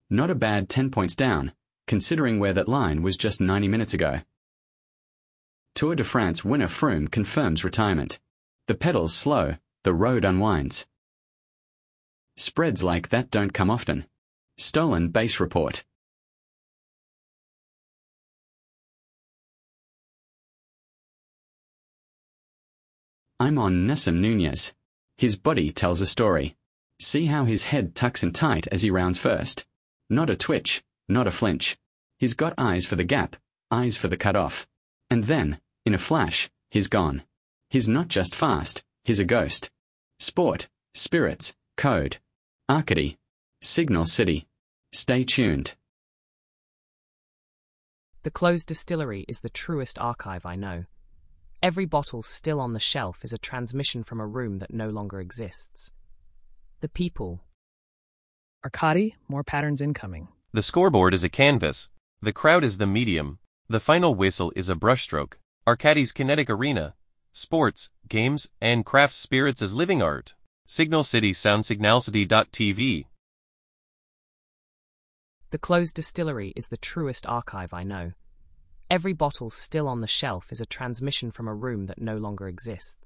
Not a bad 10 points down, considering where that line was just 90 minutes ago. Tour de France winner Froome confirms retirement. The pedals slow, the road unwinds. Spreads like that don't come often. Stolen base report. I'm on Nassim Nunez. His body tells a story. See how his head tucks in tight as he rounds first. Not a twitch, not a flinch. He's got eyes for the gap, eyes for the cut-off. And then, in a flash, he's gone. He's not just fast, he's a ghost. Sport, spirits, code. Arcady. Signal City. Stay tuned. The closed distillery is the truest archive I know. Every bottle still on the shelf is a transmission from a room that no longer exists. The people. Arcady, more patterns incoming. The scoreboard is a canvas. The crowd is the medium. The final whistle is a brushstroke. Arcady's kinetic arena. Sports, games, and craft spirits as living art. Signal City Sound Signalcity.tv. The closed distillery is the truest archive I know. Every bottle still on the shelf is a transmission from a room that no longer exists.